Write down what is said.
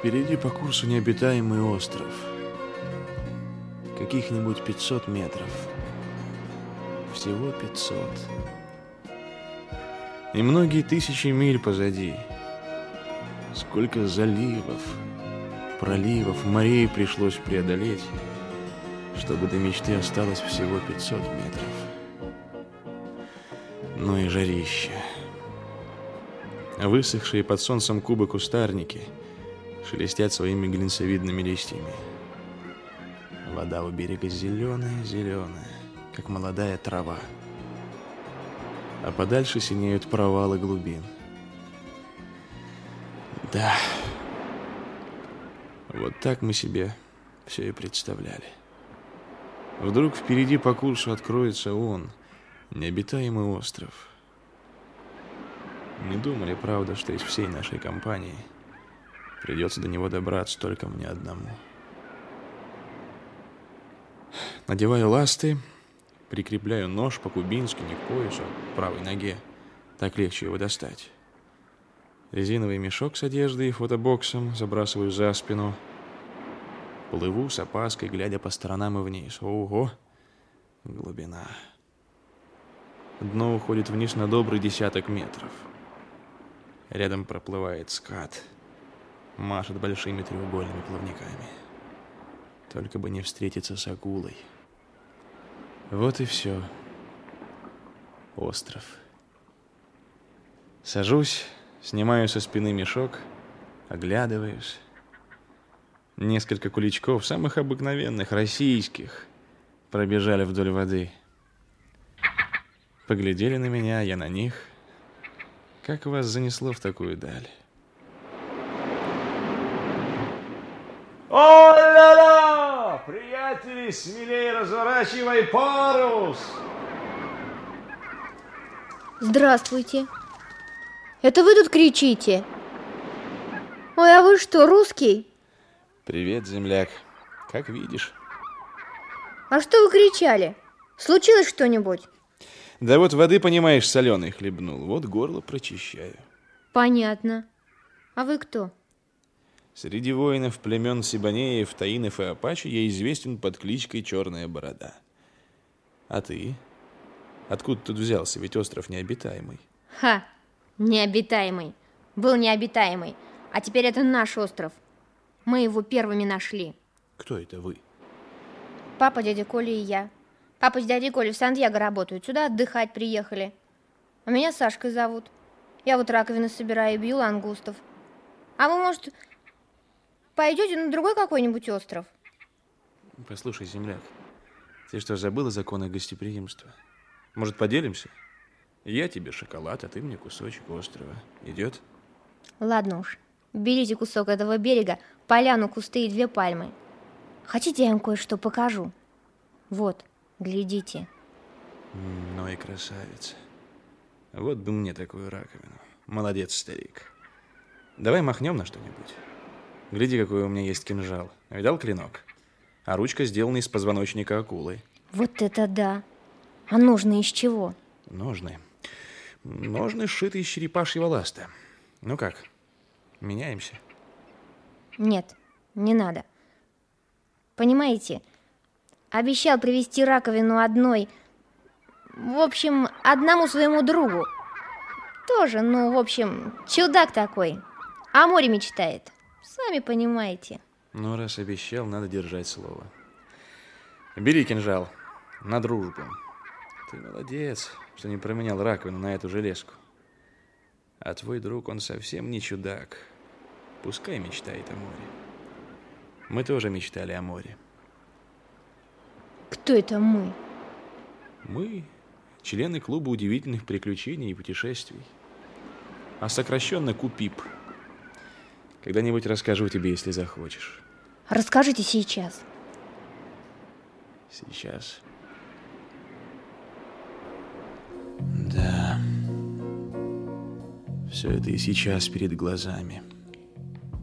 Впереди по курсу необитаемый остров. Каких-нибудь 500 метров. Всего 500. И многие тысячи миль позади. Сколько заливов, проливов, морей пришлось преодолеть, чтобы до мечты осталось всего 500 метров. Ну и жарище. Высохшие под солнцем кубы кустарники шелестят своими глинцевидными листьями. Вода у берега зеленая, как молодая трава. А подальше синеют провалы глубин. Да, вот так мы себе все и представляли. Вдруг впереди по курсу откроется он, необитаемый остров. Не думали, правда, что из всей нашей компании придется до него добраться только мне одному. Надеваю ласты, прикрепляю нож по-кубински, не к поясу, а к правой ноге. Так легче его достать. Резиновый мешок с одеждой и фотобоксом забрасываю за спину. Плыву с опаской, глядя по сторонам и вниз. Ого! Глубина. Дно уходит вниз на добрый 10 метров. Рядом проплывает скат. Машет большими треугольными плавниками. Только бы не встретиться с акулой. Вот и все. Остров. Сажусь, снимаю со спины мешок, оглядываюсь. Несколько куличков, самых обыкновенных, российских, пробежали вдоль воды. Поглядели на меня, я на них. Как вас занесло в такую даль? О-ля-ля! Приятели, смелее разворачивай парус! Здравствуйте. Это вы тут кричите? Ой, а вы что, русский? Привет, земляк. Как видишь. А что вы кричали? Случилось что-нибудь? Да вот воды, понимаешь, соленой хлебнул. Вот горло прочищаю. Понятно. А вы кто? Среди воинов племен Сибанеев, Таинов и Апачи я известен под кличкой Черная Борода. А ты? Откуда тут взялся? Ведь остров необитаемый. Ха! Необитаемый. Был необитаемый. А теперь это наш остров. Мы его первыми нашли. Кто это вы? Папа, дядя Коля и я. Папа с дядей Колей в Сан-Диего работают. Сюда отдыхать приехали. А меня Сашкой зовут. Я вот раковины собираю и бью лангустов. А вы, может, пойдете на другой какой-нибудь остров? Послушай, земляк, ты что, забыла законы гостеприимства? Может, поделимся? Я тебе шоколад, а ты мне кусочек острова. Идет? Ладно уж. Берите кусок этого берега, поляну, кусты и 2 пальмы. Хотите, я вам кое-что покажу? Вот, глядите. Ну и красавица. Вот бы мне такую раковину. Молодец, старик. Давай махнем на что-нибудь. Гляди, какой у меня есть кинжал. Видал клинок? А ручка сделана из позвоночника акулы. Вот это да. А ножны из чего? Ножны. Ножны сшиты из черепашьего ласта. Ну как, меняемся? Нет, не надо. Понимаете, обещал привезти раковину одному своему другу. Тоже, чудак такой. О море мечтает. Сами понимаете. Ну, раз обещал, надо держать слово. Бери кинжал. На дружбу. Ты молодец, что не променял раковину на эту железку. А твой друг, он совсем не чудак. Пускай мечтает о море. Мы тоже мечтали о море. Кто это мы? Мы члены клуба удивительных приключений и путешествий. А сокращенно КУПИП. Когда-нибудь расскажу тебе, если захочешь. Расскажите сейчас. Сейчас. Да. Все это и сейчас перед глазами.